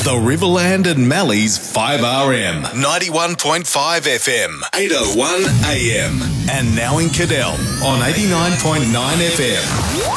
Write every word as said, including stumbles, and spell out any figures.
The Riverland and Mallee's five R M, ninety-one point five F M, eight oh one A M, and now in Cadell on eighty-nine point nine F M.